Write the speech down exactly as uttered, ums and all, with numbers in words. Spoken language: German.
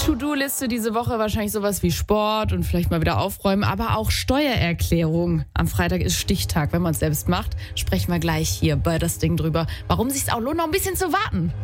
To-Do-Liste diese Woche wahrscheinlich sowas wie Sport und vielleicht mal wieder aufräumen, aber auch Steuererklärung. Am Freitag ist Stichtag, wenn man es selbst macht. Sprechen wir gleich hier bei Das Ding drüber, warum sich's auch lohnt, noch ein bisschen zu warten.